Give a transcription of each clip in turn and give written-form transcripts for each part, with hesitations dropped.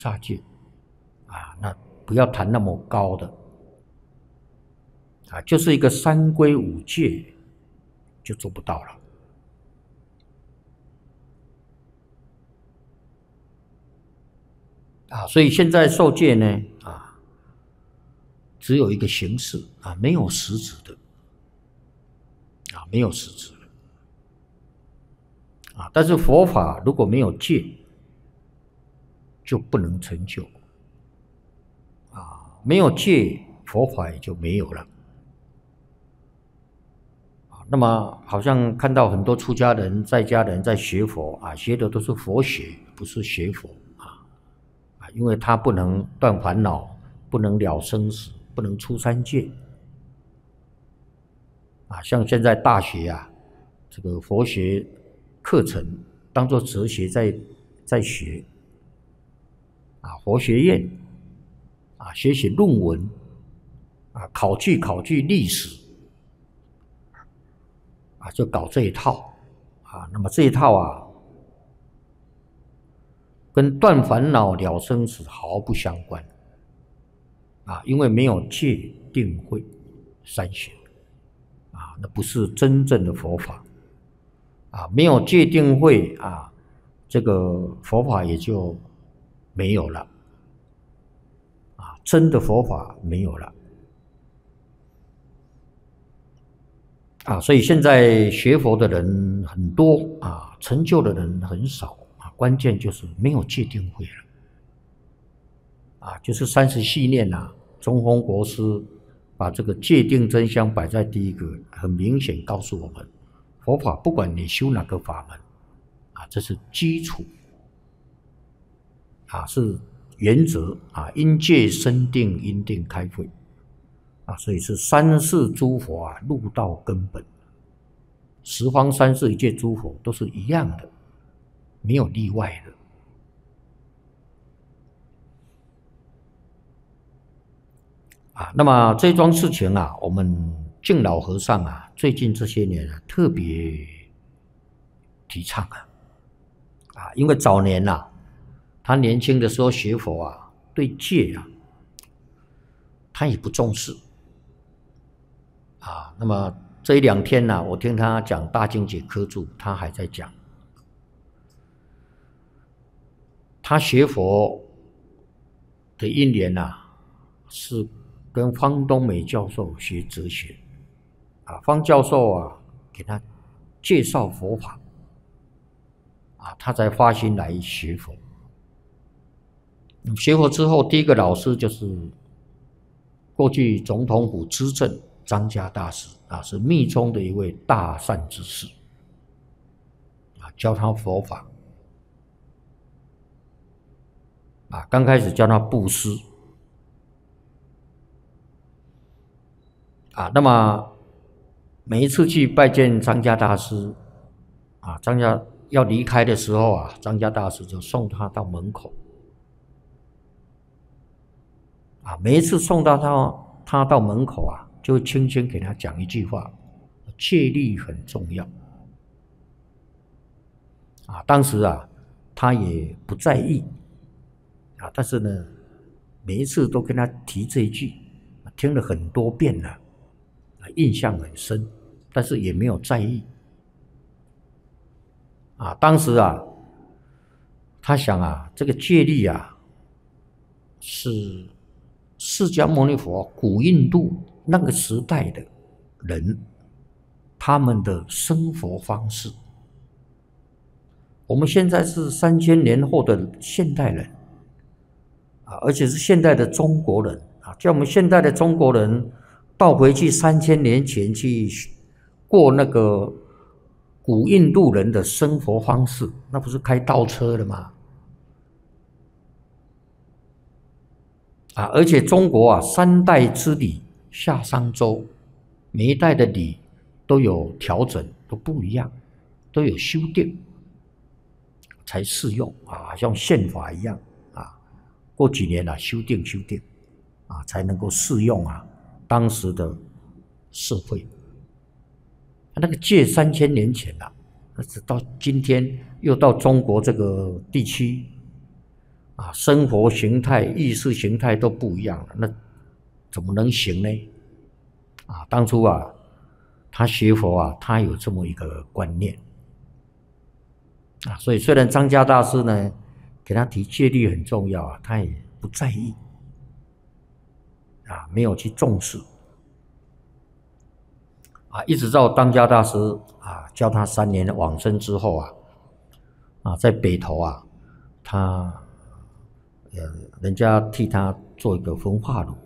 煞戒那不要谈那么高的就是一个三规五戒就做不到了所以现在受戒呢只有一个形式没有实质的没有实质的但是佛法如果没有戒，就不能成就没有戒，佛法也就没有了那么好像看到很多出家人、在家人在学佛学的都是佛学，不是学佛因为他不能断烦恼，不能了生死，不能出三界像现在大学这个佛学课程当作哲学在学佛学院学写论文考据历史就搞这一套那么这一套跟断烦恼了生死毫不相关因为没有戒定慧三学那不是真正的佛法没有戒定慧这个佛法也就没有了真的佛法没有了所以现在学佛的人很多成就的人很少关键就是没有戒定慧了就是30系念中峰国师把这个戒定真相摆在第一个，很明显告诉我们，佛法不管你修哪个法门这是基础是原则因戒生定，因定开慧所以是三世诸佛入道根本，十方三世一切诸佛都是一样的，没有例外的那么这桩事情我们敬老和尚最近这些年特别提倡因为早年他年轻的时候学佛对戒他也不重视那么这一两天我听他讲大经解科注，他还在讲他学佛的因缘是跟方东美教授学哲学方教授给他介绍佛法他才发心来学佛。学佛之后，第一个老师就是过去总统府资政张家大师是密宗的一位大善之士教他佛法刚开始教他布施那么每一次去拜见张家大师张家要离开的时候张家大师就送他到门口每一次送到他到门口就轻轻给他讲一句话，戒律很重要当时他也不在意但是呢每一次都跟他提这一句，听了很多遍了印象很深，但是也没有在意当时他想这个戒律是释迦牟尼佛古印度那个时代的人他们的生活方式，我们现在是3000年后的现代人而且是现代的中国人叫我们现代的中国人倒回去3000年前去过那个古印度人的生活方式，那不是开倒车的吗？而且中国3代之礼下商周，每一代的礼都有调整，都不一样，都有修订才适用像宪法一样过几年修订才能够适用当时的社会。那个戒3000年前那直到今天又到中国这个地区生活形态、意识形态都不一样了，那怎么能行呢？当初他学佛他有这么一个观念所以虽然张家大师呢给他提戒律很重要他也不在意没有去重视一直到张家大师教他3年往生之后在北投他人家替他做一个焚化炉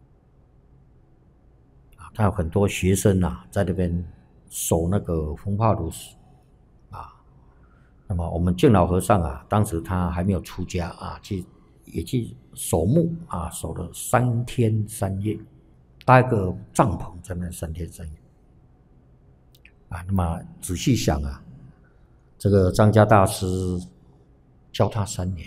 他有很多学生在那边守那个焚化炉那么我们敬老和尚当时他还没有出家也去守墓守了3天3夜，搭一个帐篷在那3天3夜那么仔细想这个张家大师教他3年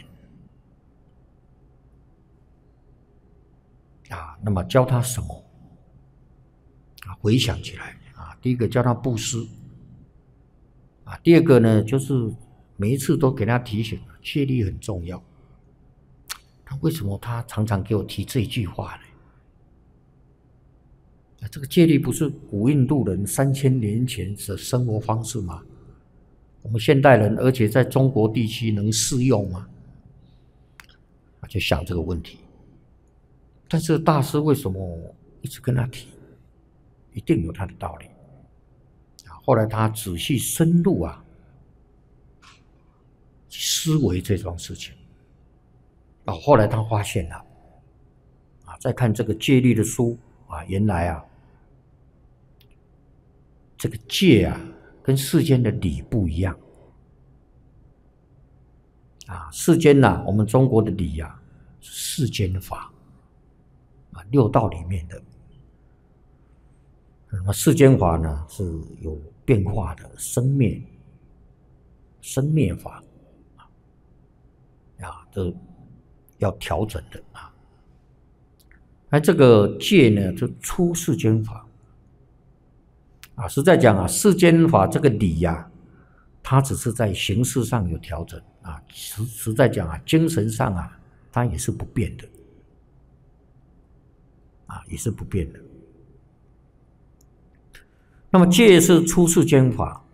那么教他什么回想起来第一个教他布施第二个呢就是每一次都给他提醒戒律很重要。那为什么他常常给我提这句话呢？这个戒律不是古印度人3000年前的生活方式吗？我们现代人而且在中国地区能适用吗？就想这个问题。但是大师为什么一直跟他提？一定有他的道理后来他仔细深入思维这桩事情后来他发现了再看这个戒律的书原来这个戒跟世间的理不一样世间我们中国的理是世间法6道里面的。那么世间法呢是有变化的生灭法这要调整的那这个戒呢就出世间法实在讲世间法这个理它只是在形式上有调整实在讲精神上它也是不变的也是不变的。那么戒是出世间法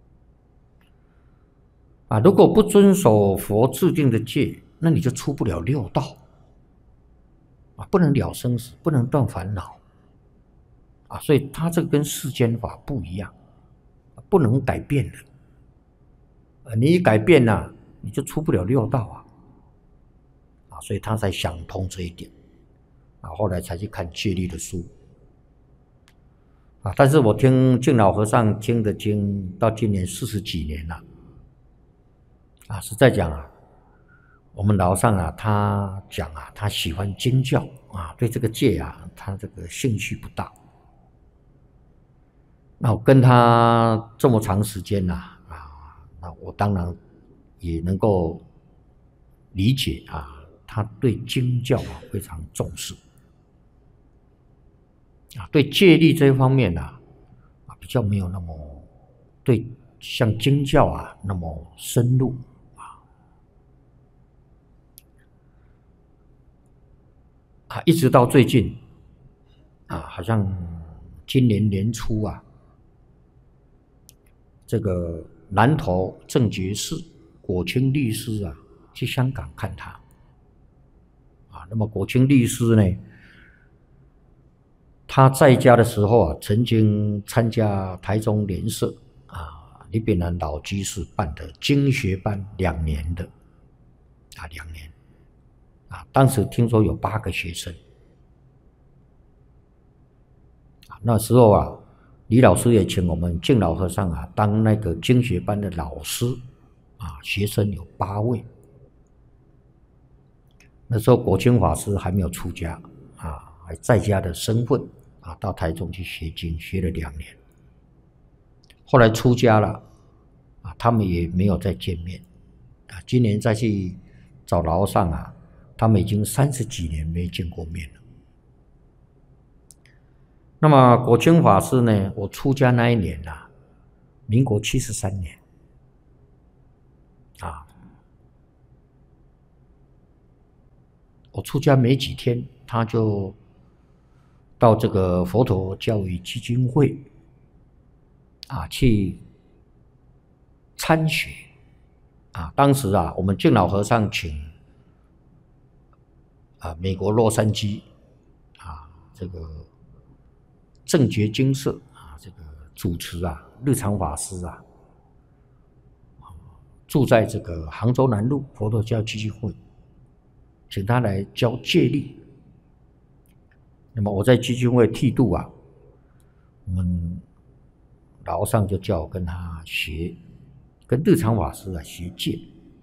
如果不遵守佛制定的戒，那你就出不了6道不能了生死，不能断烦恼所以它这个跟世间法不一样不能改变的你一改变你就出不了6道所以他才想通这一点后来才去看戒律的书但是我听敬老和尚听的经到今年40几年了实在讲我们老上他讲他喜欢经教对这个戒他这个兴趣不大。那我跟他这么长时间那我当然也能够理解他对经教非常重视对戒律这一方面比较没有那么对像经教那么深入一直到最近好像今年年初这个南投正觉寺果清律师去香港看他那么果清律师呢他在家的时候曾经参加台中联社李炳南老居士办的经学班2年的2年当时听说有8个学生那时候李老师也请我们敬老和尚当那个经学班的老师学生有8位。那时候果清法师还没有出家还在家的身份到台中去学经，学了2年。后来出家了他们也没有再见面今年再去找老和尚他们已经30几年没见过面了。那么果清法师呢，我出家那一年民国73年我出家没几天，他就到这个佛陀教育基金会去参学当时我们净老和尚请美国洛杉矶这个正觉精舍这个主持日常法师住在这个杭州南路佛陀教育基金会，请他来教戒律。那么我在基金会剃度我们老和尚就叫我跟他学，跟日常法师学戒。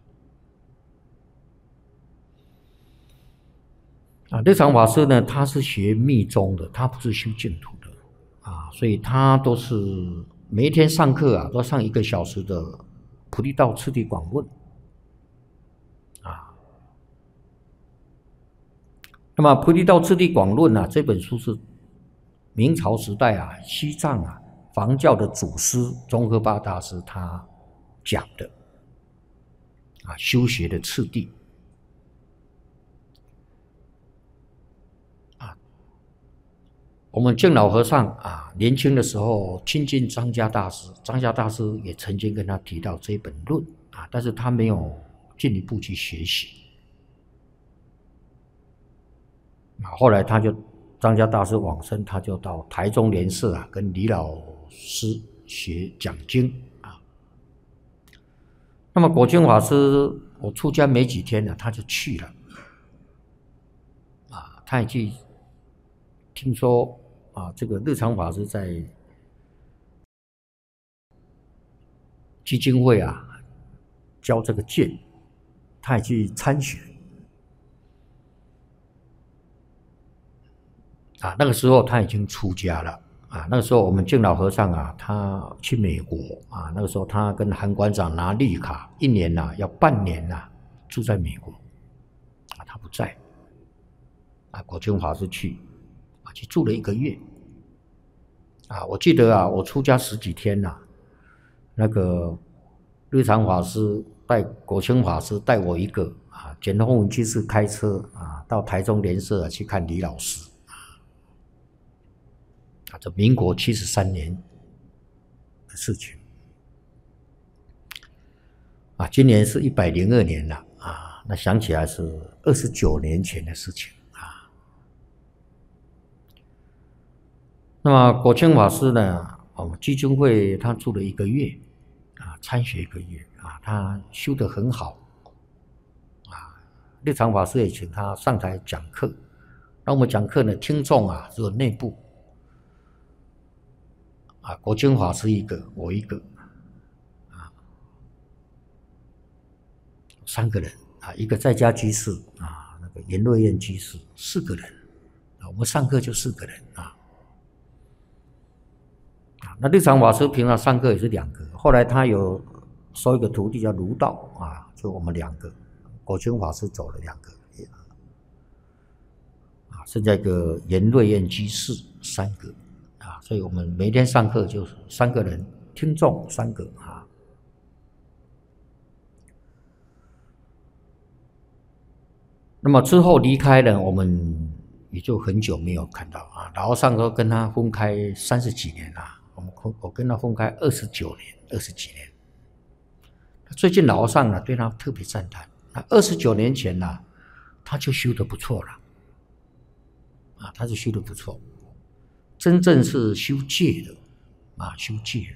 日常法师呢，他是学密宗的，他不是修净土的所以他都是每一天上课都上1个小时的《菩提道次第广论》那么《菩提道次第广论》这本书是明朝时代西藏房教的祖师宗喀巴大师他讲的修学的次第我们净老和尚年轻的时候亲近张家大师，张家大师也曾经跟他提到这本论但是他没有进一步去学习后来张家大师往生，他就到台中莲社跟李老师学讲经那么果净法师，我出家没几天他就去了他也去听说这个日常法师在基金会教这个戒，他也去参学那个时候他已经出家了那个时候我们净老和尚他去美国那个时候他跟韩馆长拿绿卡，1年要半年住在美国他不在果净法师去住了1个月我记得我出家10几天那个日常法师带果净法师带我一个简宏文居士开车到台中莲社去看李老师这民国73年的事情今年是102年了那想起来是29年前的事情那么果净法师呢，我们基金会他住了1个月参学1个月他修得很好日常法师也请他上台讲课，那我们讲课呢，听众只有内部果净法师1个，我1个3个人一个在家居士那个颜瑞燕居士，4个人我们上课就4个人那日常法师平常上课也是2个，后来他有收一个徒弟叫卢道就我们2个，果净法师走了2个剩下一个颜瑞燕居士3个所以我们每天上课就3个人，听众3个那么之后离开了，我们也就很久没有看到老和尚都跟他分开30几年我跟他分开29几年。最近老和尚对他特别赞叹，29年前他就修得不错了他是修得不错，真正是修戒的修戒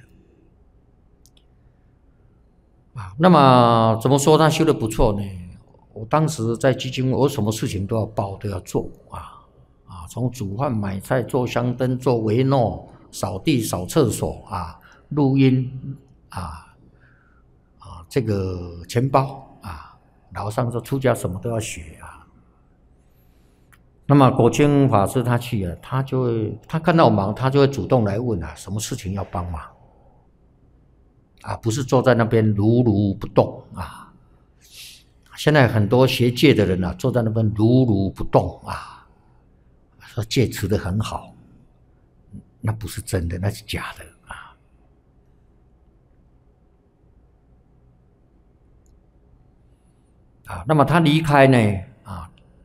了那么怎么说他修得不错呢？我当时在基金会，我什么事情都要包，都要做从煮饭、买菜、做香灯、做维诺、扫地、扫厕所录音这个钱包老和尚说出家什么都要学那么果净法师他去了，他看到我忙，他就会主动来问什么事情要帮忙不是坐在那边如如不动现在很多学戒的人坐在那边如如不动说戒持得很好，那不是真的，那是假的那么他离开呢，